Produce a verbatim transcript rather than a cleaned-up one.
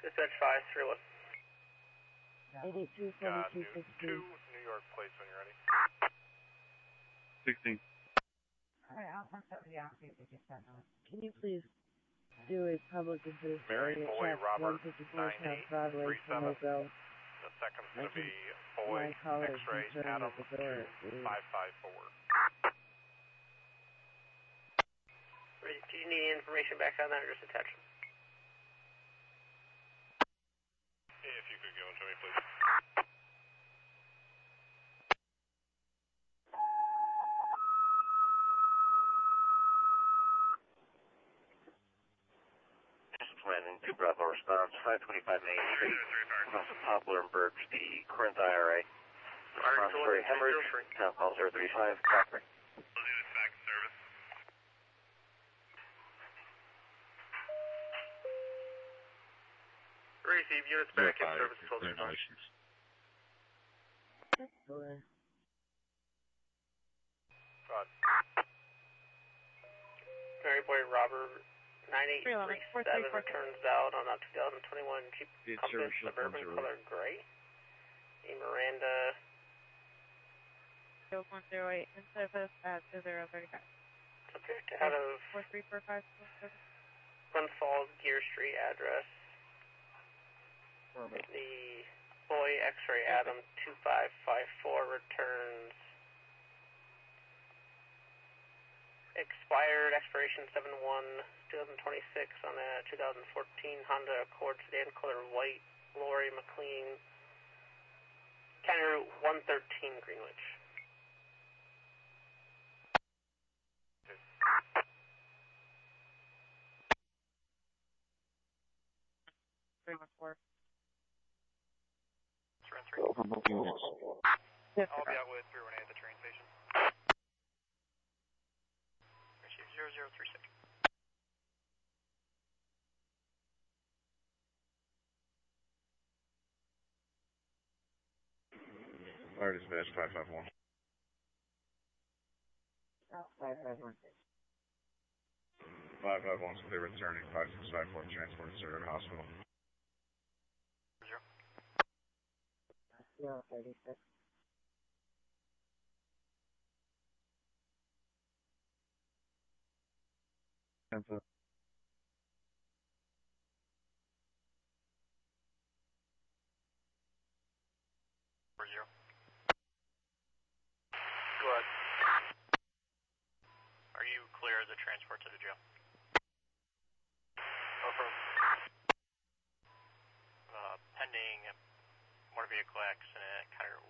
Dispatch five three one. eighty-two forty-two sixteen. New York place when you're ready. sixteen. Alright, I'll pass that to the office if you start on. Can you please do a public interest Mary area Boy check Robert one fifty-four nine South eight Broadway, three seven. Tomato? The second's going to be My Boy caller is X-ray concerned Adam with the door. five five four. Do you need information back on that or just attention? If you could give them to me, please. Planning to Bravo response, five twenty-five Main Street, across the Poplar and Birch, the Corinth I R A. Response for a hemorrhage, town call zero three five, copy. We'll do this back in service. Receive units back in service. Hello. God. Mary Boy Robert nine eight three seven returns out on a two thousand twenty-one Jeep Compass Suburban color gray. A Miranda. one zero eight in service at two zero three five. Subject out of four three four five. Glen Falls Gear Street address. The Boy X-ray Adam two five five four returns. Expired expiration seven one twenty twenty-six on a two thousand fourteen Honda Accord sedan color white, Lori McLean, County Route one thirteen Greenwich. three one four. I'll Yes, be out with three one eight at the train station. Receive zero zero three six. Fire dispatch five five one. Oh, five five one. five five one, so they're returning. five six five four, transport to Zurich Hospital. Zero. Zero thirty-six. Tampa. Four zero. Go ahead. Are you clear as a transport to the jail? Affirm. Uh, pending motor vehicle accident, County